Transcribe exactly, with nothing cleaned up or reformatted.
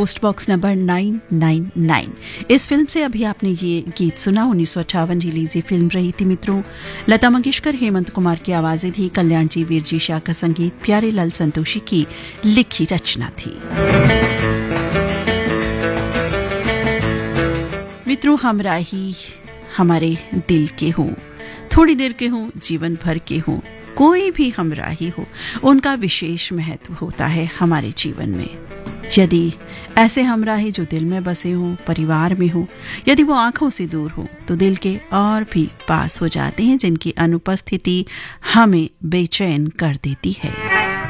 Post box number nine nine nine. इस film से अभी आपने ये गीत सुना। उन्नीस सौ अट्ठावन रिलीज ये फिल्म रही थी मित्रों। लता मंगेशकर, हेमंत कुमार की आवाजें थी, कल्याण जी, वीर जी शाह का संगीत, प्यारे लाल संतोषी की लिखी रचना थी। मित्रों, हमराही हमारे दिल के हों, थोड़ी देर के हों, जीवन भर के हों, कोई भी हमराही हो, उनका विशेष महत्व होता है हमारे जीवन में। यदि ऐसे हमराही जो दिल में बसे हों, परिवार में हो, यदि वो आंखों से दूर हो, तो दिल के और भी पास हो जाते हैं, जिनकी अनुपस्थिति हमें बेचैन कर देती है।